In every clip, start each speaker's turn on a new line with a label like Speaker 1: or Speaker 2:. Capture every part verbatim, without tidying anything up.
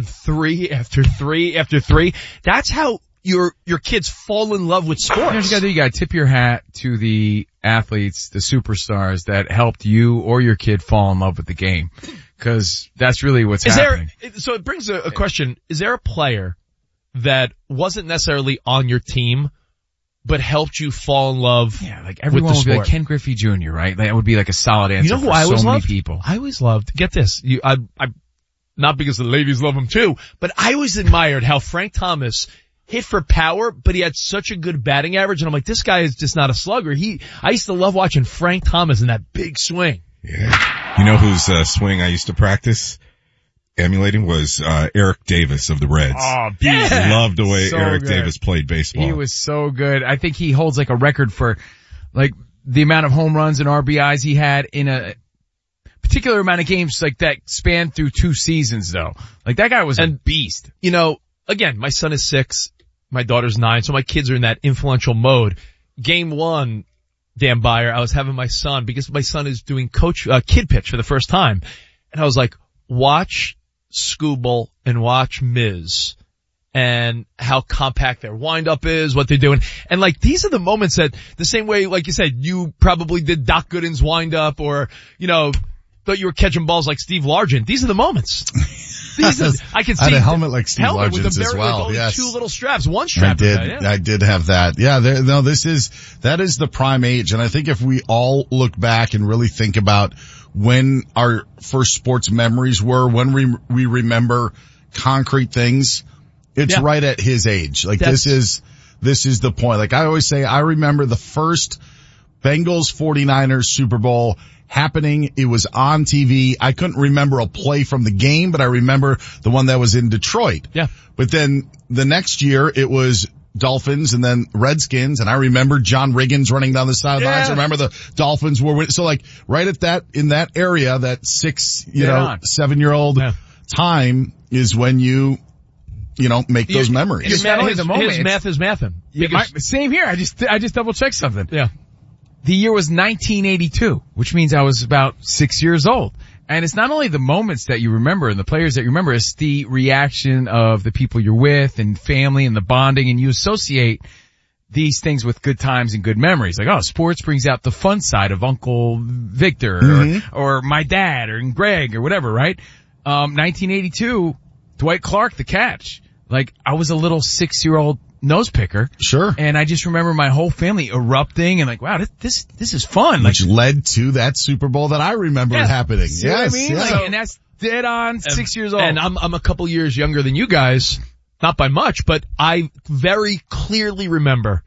Speaker 1: three after three after three. That's how your your kids fall in love with sports.
Speaker 2: You know what you gotta do? You gotta tip your hat to the athletes, the superstars that helped you or your kid fall in love with the game. Cause that's really what's
Speaker 1: is
Speaker 2: happening.
Speaker 1: There, so it brings a, a question. Is there a player that wasn't necessarily on your team, but helped you fall in love
Speaker 2: yeah, like everyone
Speaker 1: with the
Speaker 2: would be
Speaker 1: sport?
Speaker 2: like Ken Griffey Junior, right? That would be like a solid answer
Speaker 1: you know who
Speaker 2: for
Speaker 1: I
Speaker 2: so
Speaker 1: always
Speaker 2: many
Speaker 1: loved?
Speaker 2: people.
Speaker 1: I always loved, get this, you, I, I, not because the ladies love him too, but I always admired how Frank Thomas hit for power, but he had such a good batting average, and I'm like, this guy is just not a slugger. He, I used to love watching Frank Thomas in that big swing.
Speaker 3: Yeah. You know whose uh, swing I used to practice emulating was uh Eric Davis of the Reds.
Speaker 2: Oh, yeah.
Speaker 3: Loved the way
Speaker 2: So
Speaker 3: Eric
Speaker 2: good.
Speaker 3: Davis played baseball.
Speaker 2: He was so good. I think he holds like a record for like the amount of home runs and R B Is he had in a particular amount of games like that spanned through two seasons though. Like that guy was
Speaker 1: And-
Speaker 2: a beast.
Speaker 1: You know, again, my son is six, my daughter's nine, so my kids are in that influential mode. Game one, Dan Byer, I was having my son, because my son is doing coach, uh, kid pitch for the first time. And I was like, watch Scooble and watch Miz and how compact their wind-up is, what they're doing. And like, these are the moments that, the same way, like you said, you probably did Doc Gooden's wind-up, or, you know, thought you were catching balls like Steve Largent. These are the moments. These are, I can see.
Speaker 4: I had a helmet like Steve
Speaker 1: helmet with
Speaker 4: Largent's
Speaker 1: the
Speaker 4: as
Speaker 1: very,
Speaker 4: well.
Speaker 1: like, only
Speaker 4: Yes.
Speaker 1: two little straps, one strap.
Speaker 4: I did.
Speaker 1: That, yeah.
Speaker 4: I did have that. Yeah. There, no, this is, that is the prime age. And I think if we all look back and really think about when our first sports memories were, when we, we remember concrete things, it's
Speaker 1: Yeah.
Speaker 4: right at his age. Like
Speaker 1: That's-
Speaker 4: this is, this is the point. Like I always say, I remember the first Bengals forty-niners Super Bowl happening. It was on T V. I couldn't remember a play from the game, but I remember the one that was in Detroit.
Speaker 1: Yeah.
Speaker 4: But then the next year it was Dolphins and then Redskins, and I remember John Riggins running down the sidelines.
Speaker 1: Yeah.
Speaker 4: I remember the Dolphins were win- so like right at that, in that area, that six, you
Speaker 2: Dead
Speaker 4: know,
Speaker 2: on.
Speaker 4: seven year old
Speaker 1: Yeah.
Speaker 4: time is when you, you know, make those
Speaker 1: You-
Speaker 4: memories.
Speaker 1: His,
Speaker 2: It's not only
Speaker 1: his,
Speaker 2: the moment,
Speaker 1: his
Speaker 2: it's-
Speaker 1: math is mathin'.
Speaker 2: Yeah, my, same here. I just, I just double checked something.
Speaker 1: Yeah.
Speaker 2: The year was nineteen eighty-two, which means I was about six years old. And it's not only the moments that you remember and the players that you remember, it's the reaction of the people you're with and family and the bonding, and you associate these things with good times and good memories. Like, oh, sports brings out the fun side of Uncle Victor
Speaker 4: Mm-hmm.
Speaker 2: or, or my dad or Greg or whatever, right? Um, nineteen eighty-two, Dwight Clark, the catch. Like, I was a little six-year-old nose picker.
Speaker 4: Sure.
Speaker 2: And I just remember my whole family erupting and like, wow, this, this, this is fun. Like,
Speaker 4: Which led to that Super Bowl that I remember
Speaker 2: Yeah.
Speaker 4: happening.
Speaker 2: see
Speaker 4: Yes.
Speaker 2: what I mean?
Speaker 4: yeah.
Speaker 2: Like, and that's dead on six years old.
Speaker 1: And I'm, I'm a couple years younger than you guys. Not by much, but I very clearly remember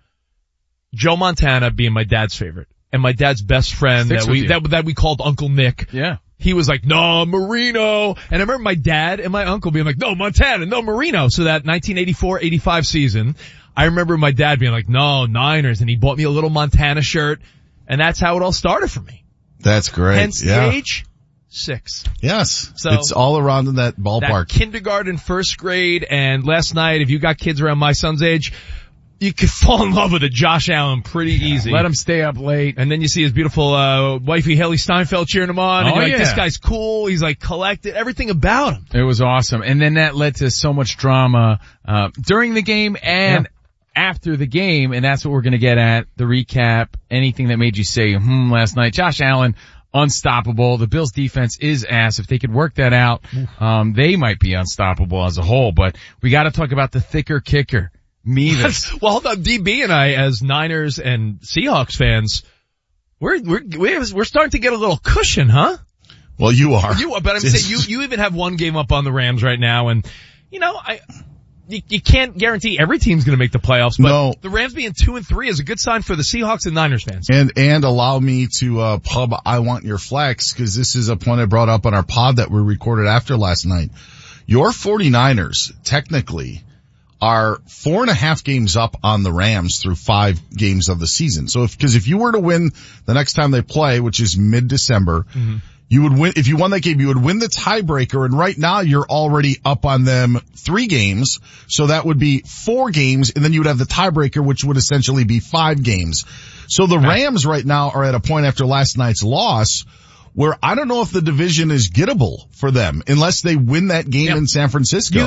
Speaker 1: Joe Montana being my dad's favorite. And my dad's best friend
Speaker 2: Sticks
Speaker 1: that
Speaker 2: with
Speaker 1: we,
Speaker 2: you.
Speaker 1: that, that we called Uncle Nick.
Speaker 2: yeah.
Speaker 1: He was like, no, Marino. And I remember my dad and my uncle being like, no, Montana, no, Marino. So that nineteen eighty-four eighty-five season, I remember my dad being like, no, Niners. And he bought me a little Montana shirt. And that's how it all started for me.
Speaker 4: That's great.
Speaker 1: Hence
Speaker 4: yeah.
Speaker 1: the age, six.
Speaker 4: Yes.
Speaker 1: So-
Speaker 4: it's all around in that
Speaker 1: That
Speaker 4: ballpark.
Speaker 1: kindergarten, first grade, and last night, if you got kids around my son's age, you could fall in love with a Josh Allen pretty easy.
Speaker 2: Let him stay up late.
Speaker 1: And then you see his beautiful, uh, wifey Haley Steinfeld cheering him on. And
Speaker 2: Oh,
Speaker 1: you're like,
Speaker 2: yeah.
Speaker 1: this guy's cool. He's like collected. Everything about him.
Speaker 2: It was awesome. And then that led to so much drama, uh, during the game and after the game. And that's what we're going to get at. The recap, anything that made you say, hmm, last night. Josh Allen, unstoppable. The Bills defense is ass. If they could work that out, um, they might be unstoppable as a whole. But we got to talk about the thicker kicker. Mevis.
Speaker 1: Well, hold on. D B and I, as Niners and Seahawks fans, we're, we're, we're, we're starting to get a little cushion, huh?
Speaker 4: Well, you are.
Speaker 1: You, but I'm saying you, you even have one game up on the Rams right now, and you know, I, you, you can't guarantee every team's going to make the playoffs, but
Speaker 4: No.
Speaker 1: the Rams being two and three is a good sign for the Seahawks and Niners fans.
Speaker 4: And, and allow me to, uh, pub I Want Your Flex, cause this is a point I brought up on our pod that we recorded after last night. Your forty-niners, technically, are four and a half games up on the Rams through five games of the season. So if, cause if you were to win the next time they play, which is mid-December, mm-hmm. you would win, if you won that game, you would win the tiebreaker, and right now you're already up on them three games, so that would be four games, and then you would have the tiebreaker, which would essentially be five games. So the Rams right now are at a point after last night's loss where I don't know if the division is gettable for them unless they win that game
Speaker 1: Yep.
Speaker 4: in San Francisco.
Speaker 1: You,